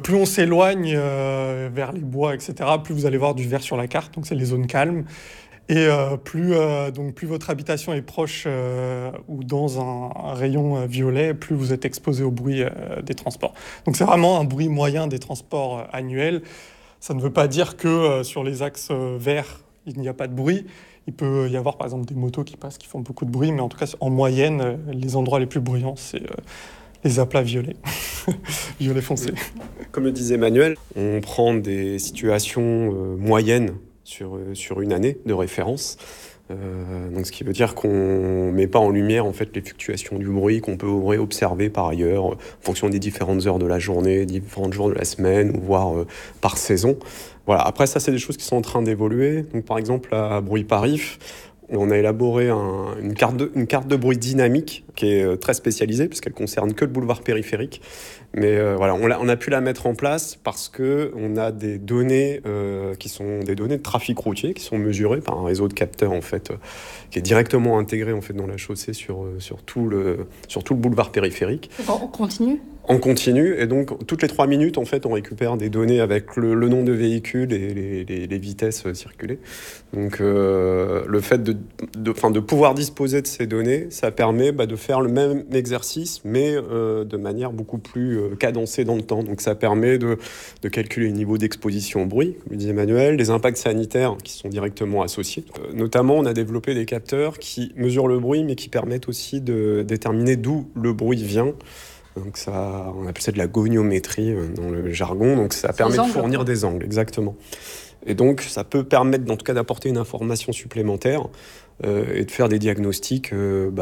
plus on s'éloigne vers les bois, etc., plus vous allez voir du vert sur la carte, donc c'est les zones calmes. Et plus votre habitation est proche ou dans un rayon violet, plus vous êtes exposé au bruit des transports. Donc c'est vraiment un bruit moyen des transports annuels. Ça ne veut pas dire que sur les axes verts, il n'y a pas de bruit. Il peut y avoir par exemple des motos qui passent, qui font beaucoup de bruit, mais en tout cas en moyenne, les endroits les plus bruyants, c'est les aplats violets, violet foncé. Comme le disait Emmanuel, on prend des situations moyennes sur une année de référence. Donc ce qui veut dire qu'on ne met pas en lumière en fait les fluctuations du bruit qu'on peut observer par ailleurs en fonction des différentes heures de la journée, différents jours de la semaine, ou voire par saison. Voilà. Après ça, c'est des choses qui sont en train d'évoluer. Donc par exemple à Bruit Parif, on a élaboré une carte de bruit dynamique qui est très spécialisée puisqu'elle concerne que le boulevard périphérique. Mais voilà, on a pu la mettre en place parce qu'on a des données qui sont des données de trafic routier qui sont mesurées par un réseau de capteurs en fait, qui est directement intégré en fait, dans la chaussée sur tout le boulevard périphérique. En continu, et donc toutes les 3 minutes, en fait, on récupère des données avec le nombre de véhicules et les vitesses circulées. Donc le fait de pouvoir disposer de ces données, ça permet de faire le même exercice, mais de manière beaucoup plus cadencée dans le temps. Donc ça permet de calculer le niveau d'exposition au bruit, comme le disait Emmanuel, les impacts sanitaires qui sont directement associés. Notamment, on a développé des capteurs qui mesurent le bruit, mais qui permettent aussi de déterminer d'où le bruit vient. Donc ça, on appelle ça de la goniométrie dans le jargon. Donc ça permet de fournir des angles, exactement. Et donc ça peut permettre, en tout cas, d'apporter une information supplémentaire et de faire des diagnostics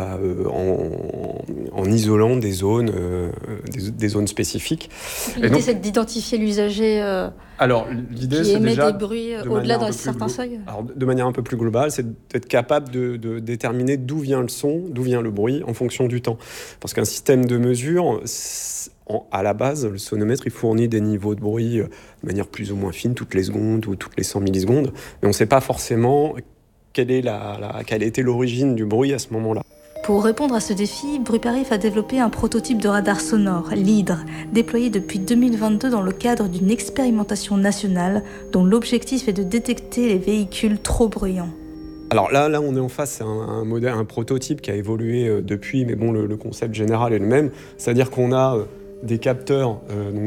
en isolant des zones spécifiques. L'idée, c'est d'identifier l'usager l'idée, qui c'est émet déjà des bruits au-delà d'un certain seuil. Alors, de manière un peu plus globale, c'est d'être capable de déterminer d'où vient le son, d'où vient le bruit en fonction du temps. Parce qu'un système de mesure, à la base, le sonomètre, il fournit des niveaux de bruit de manière plus ou moins fine, toutes les secondes ou toutes les 100 millisecondes. Mais on ne sait pas forcément quelle a été l'origine du bruit à ce moment-là. Pour répondre à ce défi, Bruit Parif a développé un prototype de radar sonore, l'Hydre, déployé depuis 2022 dans le cadre d'une expérimentation nationale dont l'objectif est de détecter les véhicules trop bruyants. Alors là, on est en face à un prototype qui a évolué depuis, mais bon, le concept général est le même. C'est-à-dire qu'on a des capteurs,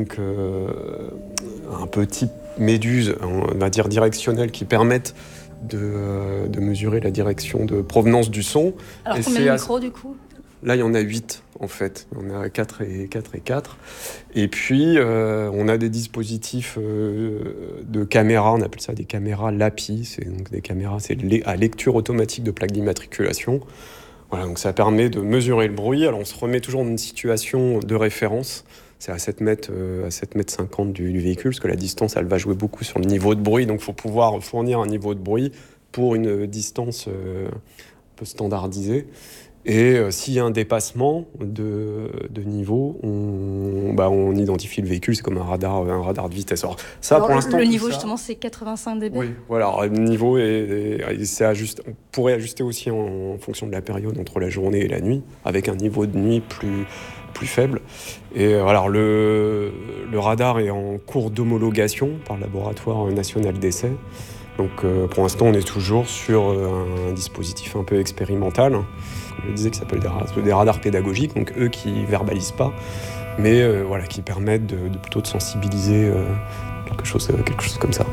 un peu type méduse, on va dire directionnels, qui permettent de mesurer la direction de provenance du son. Alors combien de micros du coup ? Là, il y en a 8 en fait. On a 4 et 4. Et puis, on a des dispositifs de caméras, on appelle ça des caméras LAPI. C'est donc des caméras à lecture automatique de plaques d'immatriculation. Voilà, donc ça permet de mesurer le bruit. Alors on se remet toujours dans une situation de référence. C'est à 7 mètres, 50 du véhicule, parce que la distance, elle va jouer beaucoup sur le niveau de bruit. Donc il faut pouvoir fournir un niveau de bruit pour une distance un peu standardisée. Et s'il y a un dépassement de niveau, on identifie le véhicule, c'est comme un radar de vitesse. Alors, pour l'instant, le niveau, justement, c'est 85 dB. Oui, voilà. Alors, le niveau, on pourrait ajuster aussi en fonction de la période entre la journée et la nuit, avec un niveau de nuit plus faible. Et alors, le radar est en cours d'homologation par le laboratoire national d'essai. Donc, pour l'instant, on est toujours sur un dispositif un peu expérimental. Je disais que ça s'appelle des radars pédagogiques, donc eux qui verbalisent pas, mais qui permettent plutôt de sensibiliser quelque chose comme ça.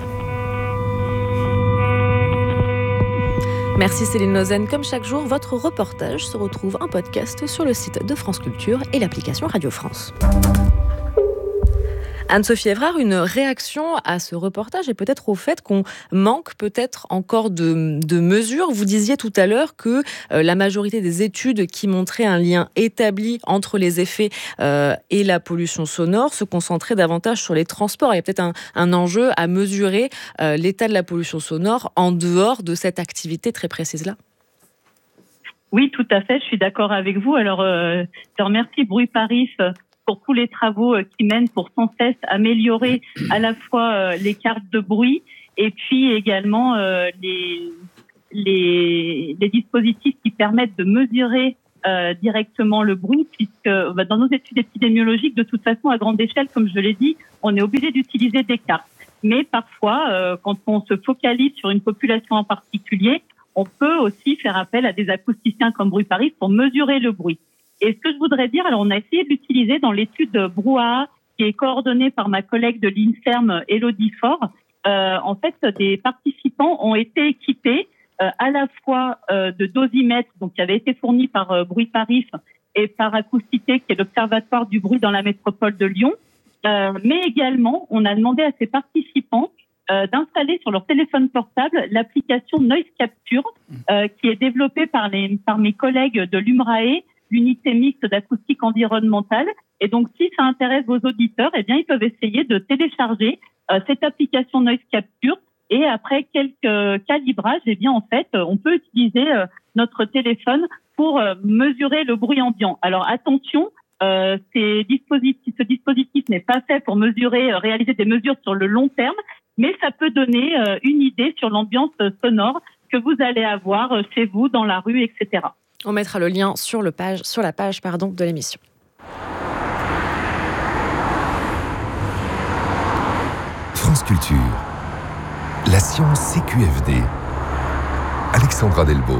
Merci Céline Lausanne. Comme chaque jour, votre reportage se retrouve en podcast sur le site de France Culture et l'application Radio France. Anne-Sophie Évrard, une réaction à ce reportage et peut-être au fait qu'on manque peut-être encore de mesures. Vous disiez tout à l'heure que la majorité des études qui montraient un lien établi entre les effets et la pollution sonore se concentraient davantage sur les transports. Il y a peut-être un enjeu à mesurer l'état de la pollution sonore en dehors de cette activité très précise-là. Oui, tout à fait, je suis d'accord avec vous. Alors, je remercie Bruit Parif pour tous les travaux qu'ils mènent pour sans cesse améliorer à la fois les cartes de bruit et puis également les dispositifs qui permettent de mesurer directement le bruit, puisque dans nos études épidémiologiques, de toute façon, à grande échelle, comme je l'ai dit, on est obligé d'utiliser des cartes. Mais parfois, quand on se focalise sur une population en particulier, on peut aussi faire appel à des acousticiens comme Bruit Paris pour mesurer le bruit. Et ce que je voudrais dire, alors on a essayé de l'utiliser dans l'étude Brouhaha, qui est coordonnée par ma collègue de l'INSERM, Élodie Faure. En fait, des participants ont été équipés à la fois de dosimètres, donc qui avaient été fournis par Bruit Paris et par Acousticité, qui est l'Observatoire du bruit dans la métropole de Lyon. Mais également, on a demandé à ces participants d'installer sur leur téléphone portable l'application Noise Capture, qui est développée par mes collègues de l'UMRAE, l'unité mixte d'acoustique environnementale. Et donc, si ça intéresse vos auditeurs, eh bien, ils peuvent essayer de télécharger cette application Noise Capture. Et après quelques calibrages, eh bien, en fait, on peut utiliser notre téléphone pour mesurer le bruit ambiant. Alors, attention, ce dispositif n'est pas fait pour réaliser des mesures sur le long terme, mais ça peut donner une idée sur l'ambiance sonore que vous allez avoir chez vous, dans la rue, etc. On mettra le lien sur la page de l'émission. France Culture. La science CQFD. Alexandra Delbo.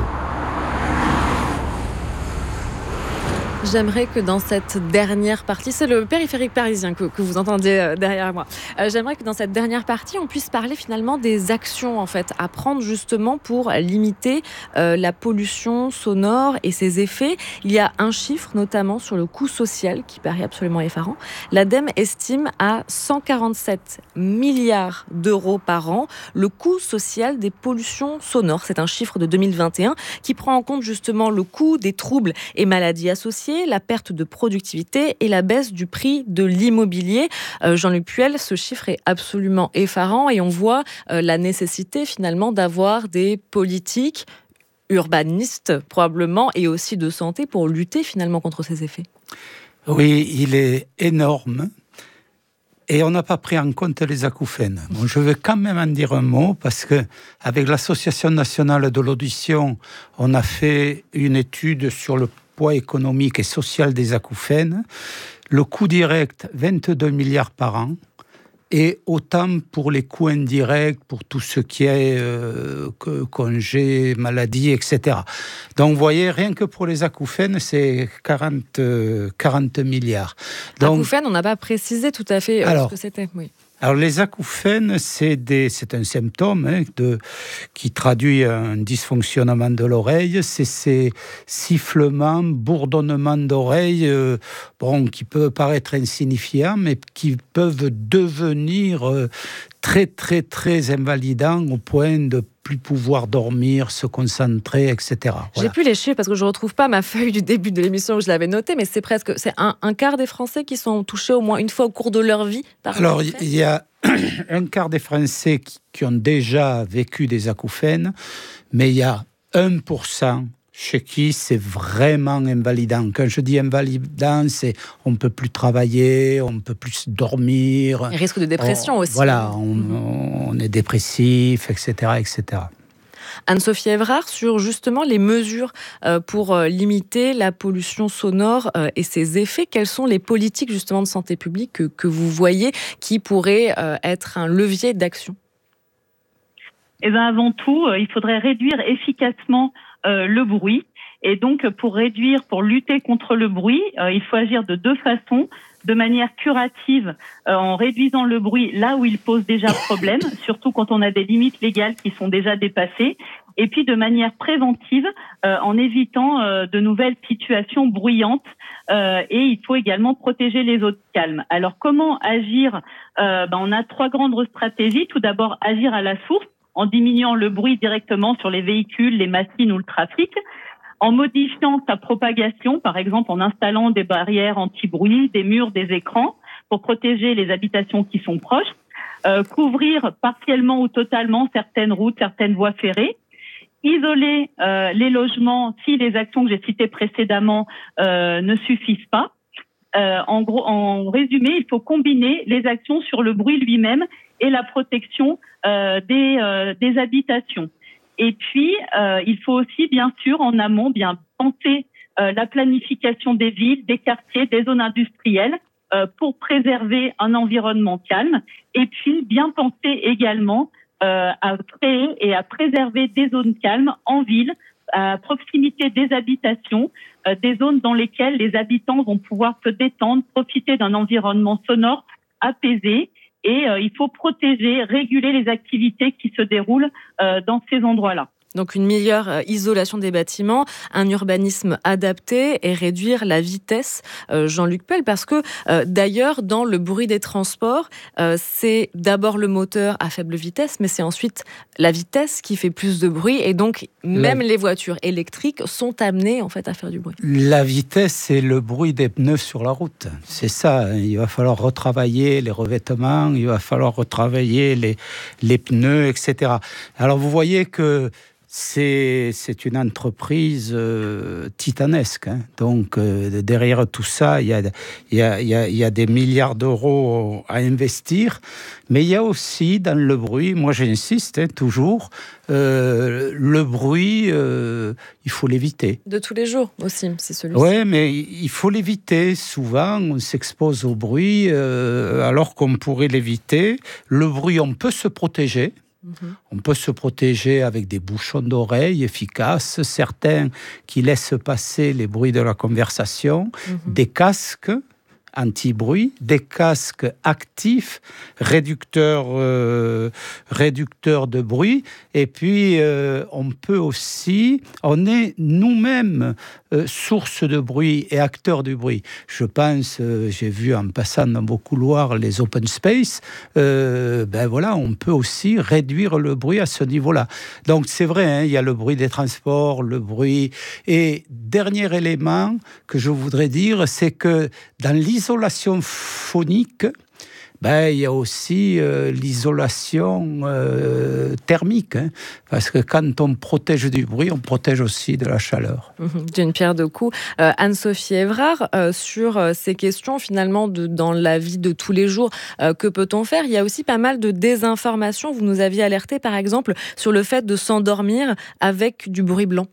J'aimerais que dans cette dernière partie, c'est le périphérique parisien que vous entendez derrière moi. J'aimerais que dans cette dernière partie, on puisse parler finalement des actions en fait à prendre justement pour limiter la pollution sonore et ses effets. Il y a un chiffre notamment sur le coût social qui paraît absolument effarant. L'ADEME estime à 147 milliards d'euros par an le coût social des pollutions sonores. C'est un chiffre de 2021 qui prend en compte justement le coût des troubles et maladies associées, la perte de productivité et la baisse du prix de l'immobilier. Jean-Luc Puel, ce chiffre est absolument effarant et on voit la nécessité finalement d'avoir des politiques urbanistes probablement et aussi de santé pour lutter finalement contre ces effets. Oui, il est énorme. Et on n'a pas pris en compte les acouphènes. Bon, je veux quand même en dire un mot parce que avec l'Association nationale de l'audition, on a fait une étude sur le poids économique et social des acouphènes. Le coût direct, 22 milliards par an. Et autant pour les coûts indirects, pour tout ce qui est congés, maladies, etc. Donc, vous voyez, rien que pour les acouphènes, c'est 40 milliards. Donc, acouphènes, on n'a pas précisé tout à fait ce que c'était. Oui. Alors, les acouphènes, c'est un symptôme qui traduit un dysfonctionnement de l'oreille. C'est ces sifflements, bourdonnements d'oreille, qui peuvent paraître insignifiants, mais qui peuvent devenir très, très, très invalidants au point de plus pouvoir dormir, se concentrer, etc. Voilà. J'ai plus les chiffres parce que je ne retrouve pas ma feuille du début de l'émission où je l'avais notée, mais c'est un quart des Français qui sont touchés au moins une fois au cours de leur vie par Alors, il y a un quart des Français qui ont déjà vécu des acouphènes, mais il y a 1% chez qui c'est vraiment invalidant. Quand je dis invalidant, c'est on ne peut plus travailler, on ne peut plus dormir. Il risque de dépression aussi. Voilà, on est dépressif, etc., etc. Anne-Sophie Évrard, sur justement les mesures pour limiter la pollution sonore et ses effets, quelles sont les politiques justement de santé publique que vous voyez qui pourraient être un levier d'action ? Eh bien, avant tout, il faudrait réduire efficacement le bruit. Et donc, pour lutter contre le bruit, il faut agir de deux façons. De manière curative, en réduisant le bruit là où il pose déjà problème, surtout quand on a des limites légales qui sont déjà dépassées. Et puis de manière préventive, en évitant de nouvelles situations bruyantes. Et il faut également protéger les zones calmes. Alors, comment agir ? On a 3 grandes stratégies. Tout d'abord, agir à la source, en diminuant le bruit directement sur les véhicules, les machines ou le trafic, en modifiant sa propagation, par exemple en installant des barrières anti-bruit, des murs, des écrans, pour protéger les habitations qui sont proches, couvrir partiellement ou totalement certaines routes, certaines voies ferrées, isoler les logements si les actions que j'ai citées précédemment ne suffisent pas. En résumé, il faut combiner les actions sur le bruit lui-même et la protection des habitations. Et puis, il faut aussi, bien sûr, en amont, bien penser la planification des villes, des quartiers, des zones industrielles pour préserver un environnement calme. Et puis, bien penser également à créer et à préserver des zones calmes en ville, à proximité des habitations, des zones dans lesquelles les habitants vont pouvoir se détendre, profiter d'un environnement sonore apaisé. Et il faut protéger, réguler les activités qui se déroulent dans ces endroits-là. Donc une meilleure isolation des bâtiments, un urbanisme adapté et réduire la vitesse, Jean-Luc Puel, parce que d'ailleurs dans le bruit des transports, c'est d'abord le moteur à faible vitesse, mais c'est ensuite la vitesse qui fait plus de bruit et donc même les voitures électriques sont amenées en fait à faire du bruit. La vitesse, c'est le bruit des pneus sur la route. C'est ça, il va falloir retravailler les revêtements, il va falloir retravailler les pneus, etc. Alors vous voyez que c'est une entreprise titanesque. Hein. Donc, derrière tout ça, il y a des milliards d'euros à investir. Mais il y a aussi, dans le bruit, moi j'insiste toujours, le bruit, il faut l'éviter. De tous les jours aussi, c'est celui-ci. Oui, mais il faut l'éviter. Souvent, on s'expose au bruit alors qu'on pourrait l'éviter. Le bruit, on peut se protéger. On peut se protéger avec des bouchons d'oreilles efficaces, certains qui laissent passer les bruits de la conversation, des casques anti-bruit, des casques actifs, réducteurs de bruit. Et puis, on peut aussi, on est nous-mêmes source de bruit et acteurs du bruit. Je pense, j'ai vu en passant dans vos couloirs les open space, on peut aussi réduire le bruit à ce niveau-là. Donc c'est vrai, hein, il y a le bruit des transports, le bruit. Et dernier élément que je voudrais dire, c'est que dans l'isolation phonique, il y a aussi l'isolation thermique, hein, parce que quand on protège du bruit, on protège aussi de la chaleur. D'une pierre deux coups. Anne-Sophie Évrard, sur ces questions finalement dans la vie de tous les jours, que peut-on faire ? Il y a aussi pas mal de désinformation. Vous nous aviez alerté par exemple sur le fait de s'endormir avec du bruit blanc.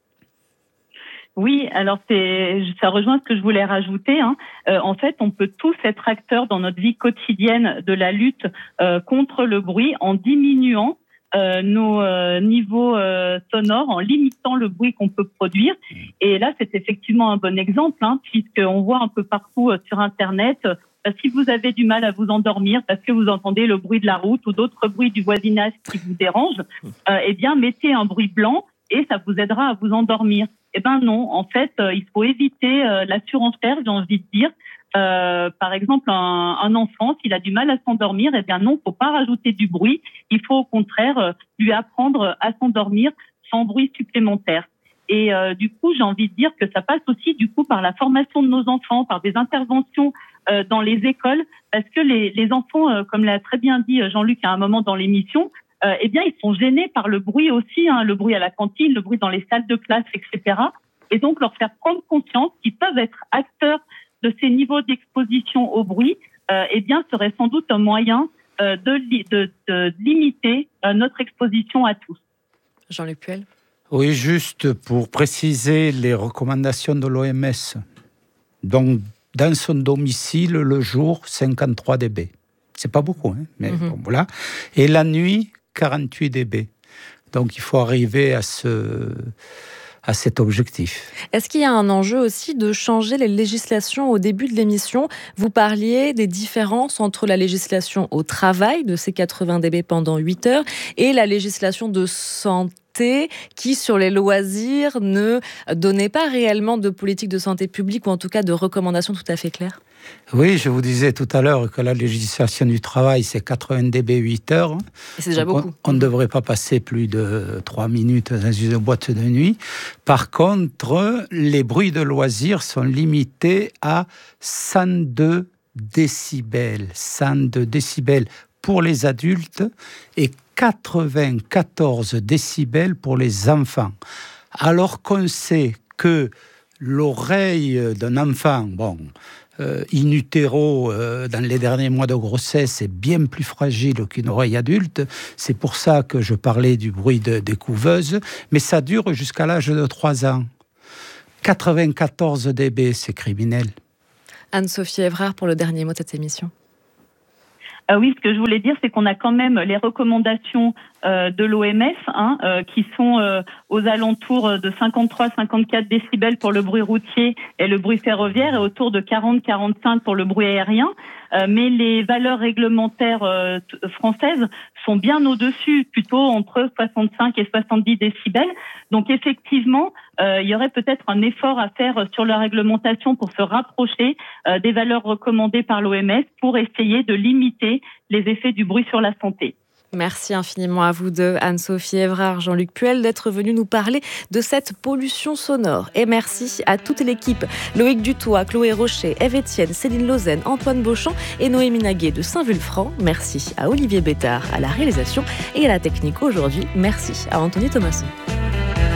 Oui, alors ça rejoint ce que je voulais rajouter. En fait, on peut tous être acteurs dans notre vie quotidienne de la lutte contre le bruit en diminuant nos niveaux sonores, en limitant le bruit qu'on peut produire. Et là, c'est effectivement un bon exemple, puisqu'on voit un peu partout sur Internet, si vous avez du mal à vous endormir parce que vous entendez le bruit de la route ou d'autres bruits du voisinage qui vous dérangent, mettez un bruit blanc et ça vous aidera à vous endormir. Non, en fait, il faut éviter la surenchère, j'ai envie de dire. Par exemple, un enfant, s'il a du mal à s'endormir, non, faut pas rajouter du bruit. Il faut au contraire lui apprendre à s'endormir sans bruit supplémentaire. Et du coup, j'ai envie de dire que ça passe aussi du coup par la formation de nos enfants, par des interventions dans les écoles, parce que les enfants, comme l'a très bien dit Jean-Luc à un moment dans l'émission, ils sont gênés par le bruit aussi, le bruit à la cantine, le bruit dans les salles de classe, etc. Et donc leur faire prendre conscience qu'ils peuvent être acteurs de ces niveaux d'exposition au bruit, serait sans doute un moyen de limiter notre exposition à tous. Jean-Luc Puel. Oui, juste pour préciser les recommandations de l'OMS. Donc, dans son domicile, le jour, 53 dB. C'est pas beaucoup, hein, mais bon, voilà. Et la nuit, 48 dB. Donc, il faut arriver à cet objectif. Est-ce qu'il y a un enjeu aussi de changer les législations au début de l'émission ? Vous parliez des différences entre la législation au travail, de ces 80 dB pendant 8 heures, et la législation de santé qui, sur les loisirs, ne donnait pas réellement de politique de santé publique, ou en tout cas de recommandations tout à fait claires. Oui, je vous disais tout à l'heure que la législation du travail, c'est 80 dB 8 heures. Et c'est déjà beaucoup. On ne devrait pas passer plus de 3 minutes dans une boîte de nuit. Par contre, les bruits de loisirs sont limités à 102 décibels. 102 décibels pour les adultes et 94 décibels pour les enfants. Alors qu'on sait que l'oreille d'un enfant, in utero, dans les derniers mois de grossesse, est bien plus fragile qu'une oreille adulte. C'est pour ça que je parlais du bruit des couveuses, mais ça dure jusqu'à l'âge de 3 ans. 94 dB, c'est criminel. Anne-Sophie Évrard pour le dernier mot de cette émission. Oui, ce que je voulais dire, c'est qu'on a quand même les recommandations de l'OMS qui sont aux alentours de 53-54 décibels pour le bruit routier et le bruit ferroviaire et autour de 40-45 pour le bruit aérien. Mais les valeurs réglementaires françaises sont bien au-dessus, plutôt entre 65 et 70 décibels. Donc effectivement, il y aurait peut-être un effort à faire sur la réglementation pour se rapprocher des valeurs recommandées par l'OMS pour essayer de limiter les effets du bruit sur la santé. Merci infiniment à vous deux, Anne-Sophie Évrard, Jean-Luc Puel, d'être venus nous parler de cette pollution sonore. Et merci à toute l'équipe, Loïc Dutoit, Chloé Rocher, Ève Etienne, Céline Lausanne, Antoine Beauchamp et Noémie Naguet de Saint-Vulfranc. Merci à Olivier Bétard à la réalisation et à la technique aujourd'hui. Merci à Anthony Thomasson.